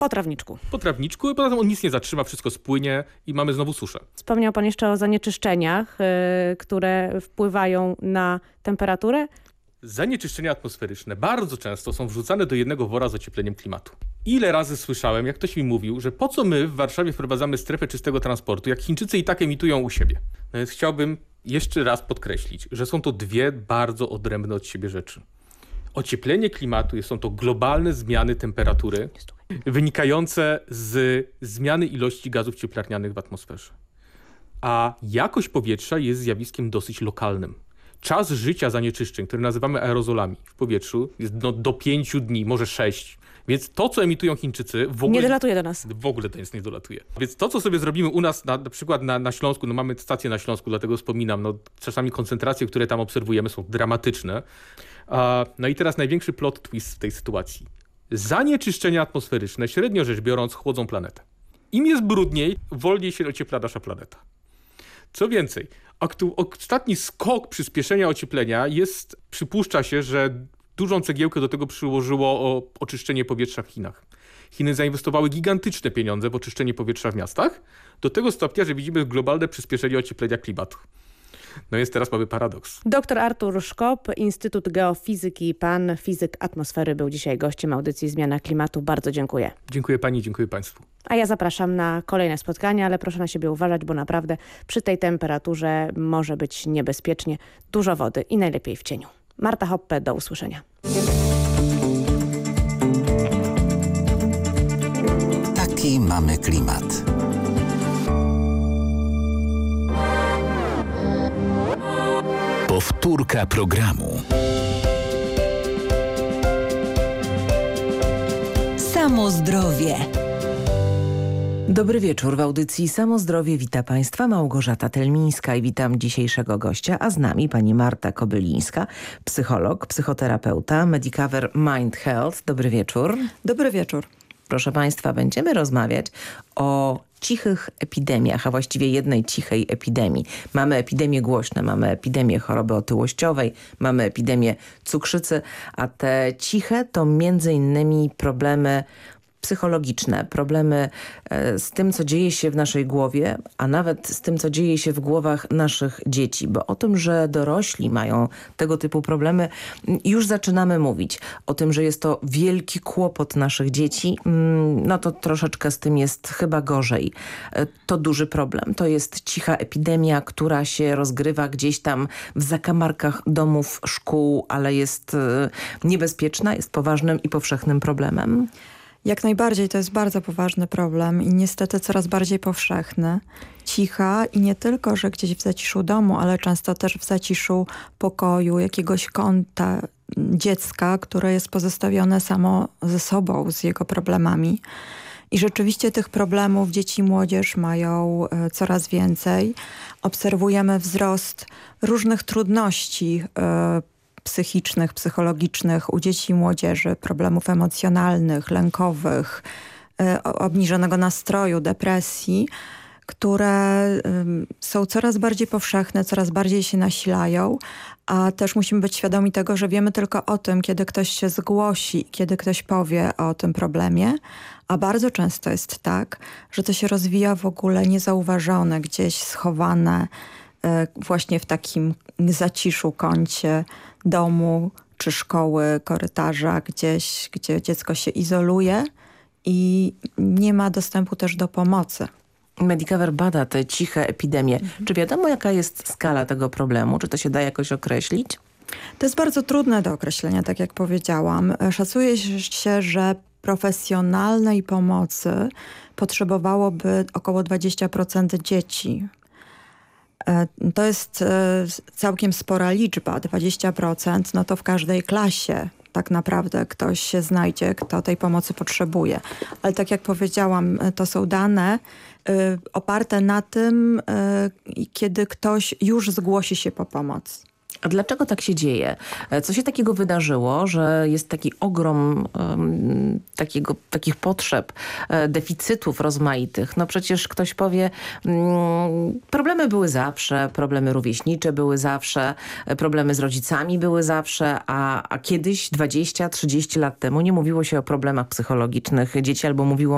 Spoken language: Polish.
Po trawniczku. Po trawniczku i poza tym on nic nie zatrzyma, wszystko spłynie i mamy znowu suszę. Wspomniał pan jeszcze o zanieczyszczeniach, które wpływają na temperaturę. Zanieczyszczenia atmosferyczne bardzo często są wrzucane do jednego wora z ociepleniem klimatu. Ile razy słyszałem, jak ktoś mi mówił, że po co my w Warszawie wprowadzamy strefę czystego transportu, jak Chińczycy i tak emitują u siebie. No więc chciałbym jeszcze raz podkreślić, że są to dwie bardzo odrębne od siebie rzeczy. Ocieplenie klimatu są to globalne zmiany temperatury wynikające z zmiany ilości gazów cieplarnianych w atmosferze. A jakość powietrza jest zjawiskiem dosyć lokalnym. Czas życia zanieczyszczeń, które nazywamy aerozolami w powietrzu, jest do 5 dni, może 6. Więc to, co emitują Chińczycy, w ogóle nie dolatuje do nas. W ogóle to jest nie dolatuje. Więc to, co sobie zrobimy u nas, na przykład na Śląsku, no mamy stację na Śląsku, dlatego wspominam, no czasami koncentracje, które tam obserwujemy, są dramatyczne. No i teraz największy plot twist w tej sytuacji. Zanieczyszczenia atmosferyczne, średnio rzecz biorąc, chłodzą planetę. Im jest brudniej, wolniej się ociepla nasza planeta. Co więcej, ostatni skok przyspieszenia ocieplenia przypuszcza się, że dużą cegiełkę do tego przyłożyło oczyszczenie powietrza w Chinach. Chiny zainwestowały gigantyczne pieniądze w oczyszczenie powietrza w miastach, do tego stopnia, że widzimy globalne przyspieszenie ocieplenia klimatu. No jest teraz mamy paradoks. Dr Artur Szkop, Instytut Geofizyki, pan fizyk atmosfery, był dzisiaj gościem audycji Zmiana Klimatu. Bardzo dziękuję. Dziękuję pani, dziękuję państwu. A ja zapraszam na kolejne spotkania, ale proszę na siebie uważać, bo naprawdę przy tej temperaturze może być niebezpiecznie. Dużo wody i najlepiej w cieniu. Marta Hoppe, do usłyszenia. Taki mamy klimat. Powtórka programu. Samo zdrowie. Dobry wieczór. W audycji Samo Zdrowie wita Państwa Małgorzata Telmińska i witam dzisiejszego gościa, a z nami pani Marta Kobylińska, psycholog, psychoterapeuta, Medicover Mind Health. Dobry wieczór. Dobry wieczór. Proszę Państwa, będziemy rozmawiać o cichych epidemiach, a właściwie jednej cichej epidemii. Mamy epidemie głośne, mamy epidemię choroby otyłościowej, mamy epidemię cukrzycy, a te ciche to między innymi problemy psychologiczne, problemy z tym, co dzieje się w naszej głowie, a nawet z tym, co dzieje się w głowach naszych dzieci. Bo o tym, że dorośli mają tego typu problemy, już zaczynamy mówić. O tym, że jest to wielki kłopot naszych dzieci, no to troszeczkę z tym jest chyba gorzej. To duży problem. To jest cicha epidemia, która się rozgrywa gdzieś tam w zakamarkach domów, szkół, ale jest niebezpieczna, jest poważnym i powszechnym problemem. Jak najbardziej, to jest bardzo poważny problem i niestety coraz bardziej powszechny. Cicha i nie tylko, że gdzieś w zaciszu domu, ale często też w zaciszu pokoju, jakiegoś kąta dziecka, które jest pozostawione samo ze sobą, z jego problemami. I rzeczywiście tych problemów dzieci i młodzież mają coraz więcej. Obserwujemy wzrost różnych trudności psychicznych, psychologicznych u dzieci i młodzieży, problemów emocjonalnych, lękowych, obniżonego nastroju, depresji, które są coraz bardziej powszechne, coraz bardziej się nasilają, a też musimy być świadomi tego, że wiemy tylko o tym, kiedy ktoś się zgłosi, kiedy ktoś powie o tym problemie, a bardzo często jest tak, że to się rozwija w ogóle niezauważone, gdzieś schowane, właśnie w takim zaciszu kącie domu czy szkoły, korytarza, gdzieś, gdzie dziecko się izoluje i nie ma dostępu też do pomocy. Medicover bada te ciche epidemie. Czy wiadomo, jaka jest skala tego problemu? Czy to się da jakoś określić? To jest bardzo trudne do określenia, tak jak powiedziałam. Szacuje się, że profesjonalnej pomocy potrzebowałoby około 20% dzieci. To jest całkiem spora liczba, 20%, no to w każdej klasie tak naprawdę ktoś się znajdzie, kto tej pomocy potrzebuje. Ale tak jak powiedziałam, to są dane oparte na tym, kiedy ktoś już zgłosi się po pomoc. A dlaczego tak się dzieje? Co się takiego wydarzyło, że jest taki ogrom takich potrzeb, deficytów rozmaitych? No przecież ktoś powie, problemy były zawsze, problemy rówieśnicze były zawsze, problemy z rodzicami były zawsze, a kiedyś 20-30 lat temu nie mówiło się o problemach psychologicznych dzieci albo mówiło